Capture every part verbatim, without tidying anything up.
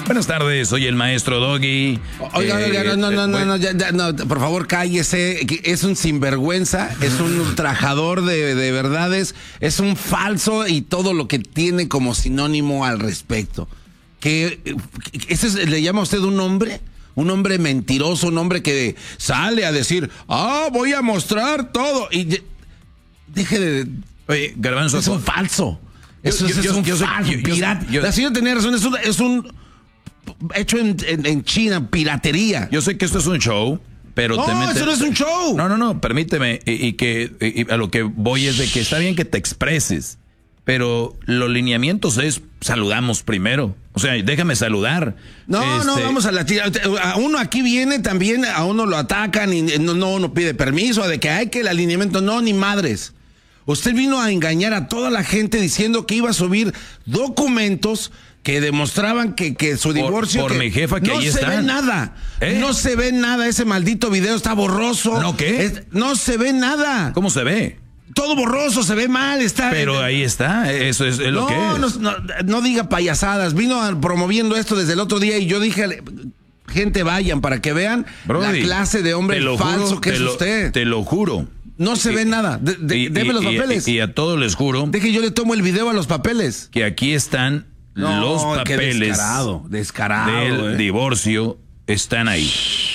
Buenas tardes, soy el maestro Doggy. Oiga, eh, oiga, no, no, no, eh, no, no, ya, ya, no, por favor cállese, es un sinvergüenza, es un ultrajador de, de verdades, es un falso y todo lo que tiene como sinónimo al respecto. Que, ¿ese es, le llama a usted un hombre? Un hombre mentiroso, un hombre que sale a decir, ah, voy a mostrar todo. Y deje de... Oye, Garbanzo, es un falso. Eso yo, es, yo, es un yo, falso, yo, yo, pirata. yo, La señora tenía razón, es un, es un hecho en, en, en China, piratería. Yo sé que esto es un show, pero no, te metes... eso no es un show. No, no, no, permíteme, y, y que y a lo que voy es de que está bien que te expreses, pero los lineamientos es saludamos primero. O sea, déjame saludar. No, este... no, vamos a la tira. A uno aquí viene también, a uno lo atacan y no, no, no pide permiso, de que hay que el alineamiento, no, ni madres. Usted vino a engañar a toda la gente diciendo que iba a subir documentos que demostraban que, que su divorcio... Por, por que mi jefa, que no ahí se están. ve nada. ¿Eh? No se ve nada. Ese maldito video está borroso. ¿No qué? Es, no se ve nada. ¿Cómo se ve? Todo borroso, se ve mal, está... Pero ahí está, eso es, es lo no, que es. No, no, no diga payasadas. Vino a, promoviendo esto desde el otro día y yo dije... Gente, vayan para que vean Brody, la clase de hombre falso juro, que es lo, usted. Te lo juro. No se y, ve nada. De, de, y, deme los y, papeles. Y, y a todos les juro. Deje, yo le tomo el video a los papeles. Que aquí están no, los papeles. Descarado, descarado. Del eh. divorcio están ahí.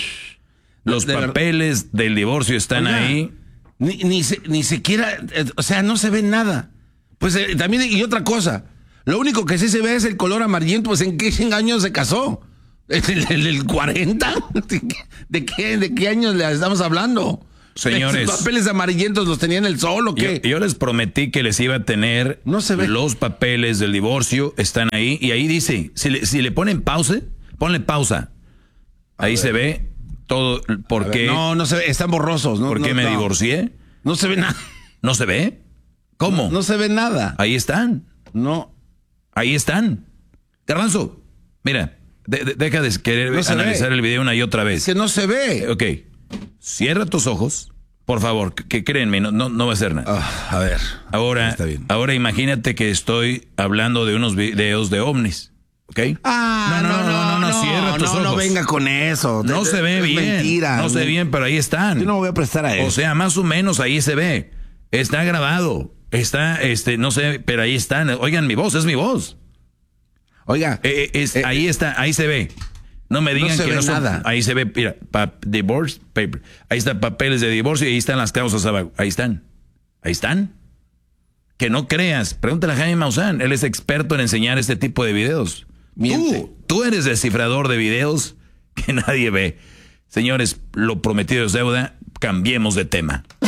Los de papeles ver... del divorcio están Oiga, ahí. Ni, ni, ni siquiera, eh, o sea, no se ve nada. Pues eh, también, y otra cosa. Lo único que sí se ve es el color amarillento. Pues ¿en qué año se casó? ¿El, el, el cuarenta? ¿De qué, ¿De qué años le estamos hablando? Señores, ¿los papeles amarillentos los tenía en el sol o qué? Yo, yo les prometí que les iba a tener no se ve. Los papeles del divorcio, están ahí. Y ahí dice, si le, si le ponen pausa, ponle pausa. Ahí a se ver. ve todo. ¿Por qué? No, no se ve, están borrosos. No, ¿Por qué no, me no. divorcié? No se ve nada. ¿No se ve? ¿Cómo? No, no se ve nada. Ahí están. No. Ahí están. Garbanzo, mira. De, de, deja de querer no analizar ve. el video una y otra vez. Es que no se ve. Ok. Cierra tus ojos. Por favor, que, que créanme, no, no, no va a ser nada. Oh, a ver. Ahora, está bien. ahora imagínate que estoy hablando de unos videos de ovnis. ¿Ok? Ah, no, no, no, no, no, no cierra tus no, ojos. No venga con eso. No de, se ve es bien. Mentira. No se ve bien, pero ahí están. Yo no me voy a prestar a eso. O sea, más o menos ahí se ve. Está grabado. Está, este, no sé, pero ahí están. Oigan, mi voz, es mi voz. Oiga. Eh, es, eh, ahí está, ahí se ve. No me digan no se que ve no son, nada. Ahí se ve, mira, pa, divorce paper. Ahí están papeles de divorcio y ahí están las causas abajo. Ahí están. Ahí están. Que no creas. Pregúntale a Jaime Maussan. Él es experto en enseñar este tipo de videos. Miente. Tú, tú eres descifrador de videos que nadie ve. Señores, lo prometido es deuda. Cambiemos de tema.